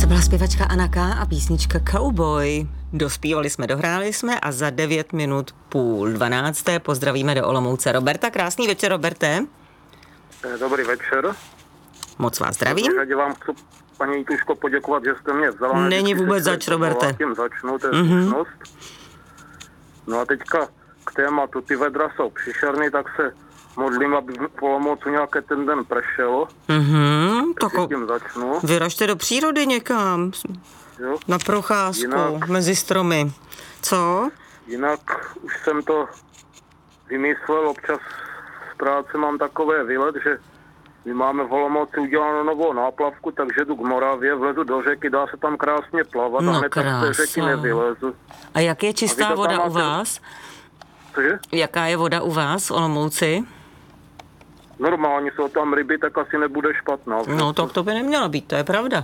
To byla zpěvačka Anna K. a písnička Cowboy. Dospívali jsme, dohráli jsme a za 9 minut 11:30 pozdravíme do Olomouce Roberta. Krásný večer, Roberte. Dobrý večer. Moc vás zdravím. Já vám chci, paní Tuško, poděkovat, že jste mě vzala. Není vůbec zač, Roberte. Tím začnu, to je slušnost. No a teďka k tématu, ty vedra jsou příšerný, tak se modlím, aby v Olomoucu nějaké ten den pršelo. Tak tím začnu. vyražte do přírody někam. Jo? Na procházku, mezi stromy. Co? Jinak už jsem to vymyslel, občas z práce mám takové výlet, že my máme v Olomouci udělanou novou náplavku, takže jdu k Moravě, vlezu do řeky, dá se tam krásně plavat a hned tak z té řeky nevylezu. A jak je čistá voda u vás? Cože? Jaká je voda u vás v Olomouci? Normálně jsou tam ryby, tak asi nebude špatná. No tak to by nemělo být, to je pravda.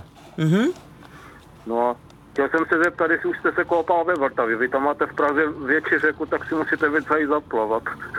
No a chtěl jsem se zeptat, jestli už jste se koupal ve Vltavě. Vy tam máte v Praze větší řeku, tak si musíte víc i zaplavat.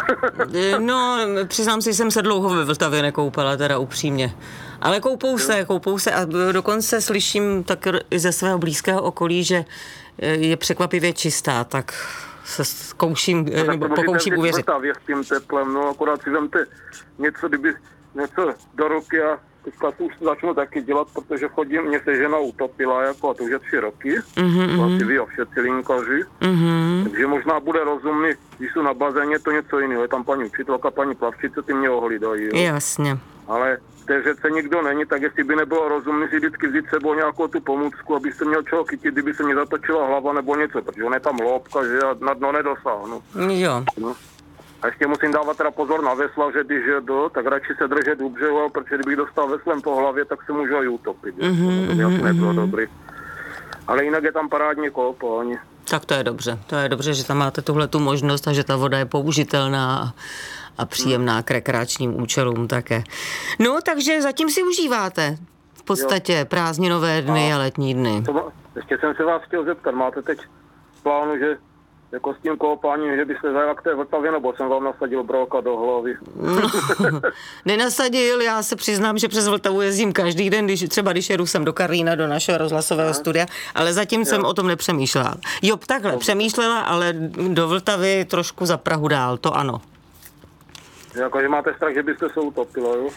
No, přiznám si, že jsem se dlouho ve Vltavě nekoupala, teda upřímně. Ale koupou se a dokonce slyším tak i ze svého blízkého okolí, že je překvapivě čistá, tak se pokouším uvěřit. Vltavě s tím teplem, no akorát si vemte něco do ruky a teďka už začnu taky dělat, protože mě se žena utopila, jako, a to už je 3 roky. Vlastně vy a všetci linkaři. Takže možná bude rozumný, když jsou na bazéně, to něco jiného. Je tam paní učitelka, paní plavčice, ty mě ohlídají. Jo? Jasně. Ale v té řece nikdo není, tak jestli by nebylo rozumné si vždycky vzít sebou nějakou tu pomůcku, abyste měl čeho chytit, kdyby se mě zatočila hlava nebo něco, protože on je tam hloubka, že já na dno nedosáhnu. Jo. No. A ještě musím dávat teda pozor na vesla, že když jedu, tak radši se držet u břehu, protože kdybych dostal veslem po hlavě, tak se můžu i utopit. To by asi nebylo dobrý. Ale jinak je tam parádní koupání. Tak to je dobře, že tam máte tuhletu možnost a že ta voda je použitelná a příjemná k rekreačním účelům také. No, takže zatím si užíváte v podstatě prázdninové dny a letní dny. Ještě jsem se vás chtěl zeptat, máte teď plánu, že jako s tím koupáním, že byste zajela k té Vltavě, nebo jsem vám nasadil broka do hlavy? No, nenasadil, já se přiznám, že přes Vltavu jezdím každý den, když jedu sem do Karlína, do našeho rozhlasového studia, ale zatím jsem o tom nepřemýšlela. Jo, takhle, přemýšlela, ale do Vltavy trošku za Prahu dál, to ano. Jakože máte strach, že byste se utopila, jo?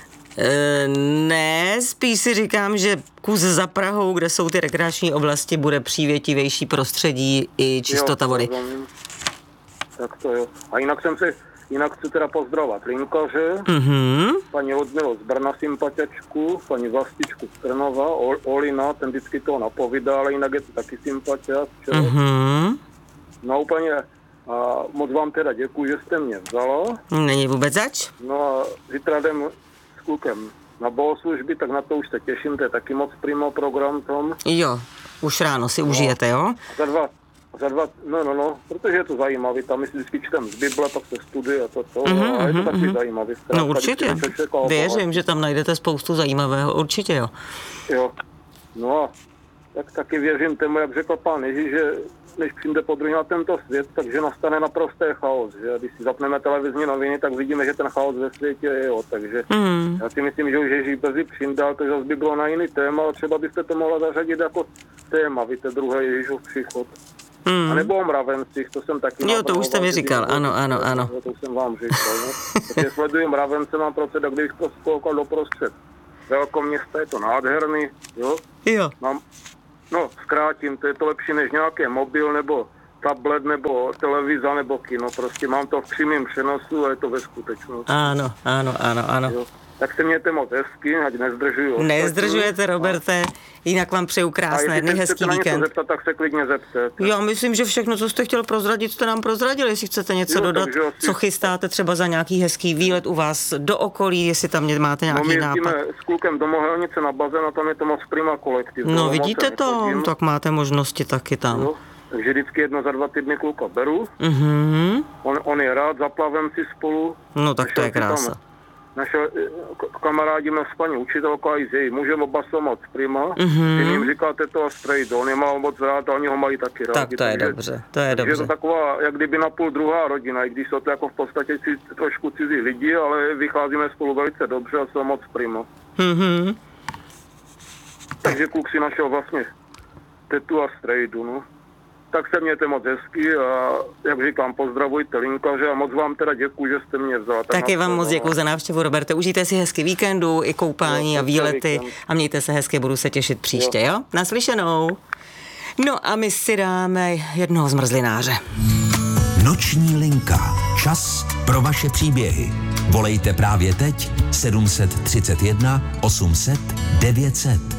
Ne, spíš si říkám, že kus za Prahou, kde jsou ty rekreační oblasti, bude přívětivější prostředí i čistota vody. Tak to jo. A jinak chci teda pozdravovat linkaře, paní Ludmilu z Brna sympatiačku, paní Vlastičku z Trnova, Olina, ten vždycky toho napovídá, ale jinak je to taky sympatiák. No úplně. A moc vám teda děkuji, že jste mě vzala. Není vůbec zač. No a zítra jdem s klukem na bohoslužby, tak na to už se těším, to je taky moc primo program tom. Jo, už ráno si užijete, jo? Za dva, protože je to zajímavý, tam si vždycky čtem z Bible, pak se studuje a to, a je to taky zajímavý. No určitě, věřím, že tam najdete spoustu zajímavého, určitě jo. Jo, no a tak taky věřím tomu, jak řekl pán Ježíš, že než přijde podruhé na tento svět, takže nastane naprosté chaos. Že? Když si zapneme televizní noviny, tak vidíme, že ten chaos ve světě je. Jo. Takže já si myslím, že už Ježíš brzy přijde, ale to zase by bylo na jiný téma, ale třeba byste to mohla zařadit jako téma, víte, druhé Ježíšův příchod. A nebo o mravencích, to jsem taky... Jo, to už jste mi říkal, ano. To jsem vám říkal, no. Protože sleduji mravence, mám proced, a kdybych prostě koukal doprostřed velkoměsta, je to nádherný, jo? Jo. Zkrátím, to je to lepší než nějaký mobil, nebo tablet, nebo televize, nebo kino. Prostě mám to v přímém přenosu a je to ve skutečnosti. Ano. Jo. Tak se mějte moc hezky, ať nezdržuju. Nezdržujete, Roberte, jinak vám přeju krásné dny, hezký víkend. A jestli chcete na něco zeptat, tak se klidně zeptat. Já myslím, že všechno, co jste chtěl prozradit, jste nám prozradili. Jestli chcete něco dodat, co chystáte třeba za nějaký hezký výlet u vás do okolí, jestli tam máte nějaký nápad. My jezdíme s klukem do Mohelnice na bazén a tam je to moc prima kolektiv. No vidíte to, tak máte možnosti taky tam. Jo. Takže vždycky jedno za 2 týdny kluka beru. On je rád, zaplavem si spolu. No tak to je krása. Naše kamarádíme s paní učitelkou a i s její mužem, oba jsou moc prima. Vy jim říkáte to a strejdo, on je má moc rád a oni ho mají taky rádi. Tak to je dobře, Je to taková, jak kdyby napůl druhá rodina, i když jsou to jako v podstatě trošku cizí lidi, ale vycházíme spolu velice dobře a jsou moc prima. Takže kluk si našel vlastně tetu a strejdu, no. Tak se mějte moc hezky a jak říkám, pozdravujte linkaře a moc vám teda děkuji, že jste mě vzala. Taky vám moc děkuji za návštěvu, Roberte. Užijte si hezky víkendu, i koupání a výlety a mějte se hezky, budu se těšit příště, jo? Naslyšenou. No a my si dáme jednoho zmrzlináře. Noční linka. Čas pro vaše příběhy. Volejte právě teď 731 800 900.